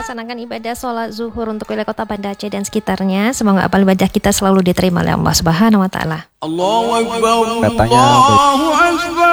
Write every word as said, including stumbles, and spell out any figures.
melaksanakan ibadah sholat zuhur untuk wilayah kota Banda Aceh dan sekitarnya. Semoga amal ibadah kita selalu diterima oleh Allah Subhanahu wa taala. Allahu Akbar. Katanya Allahu Akbar.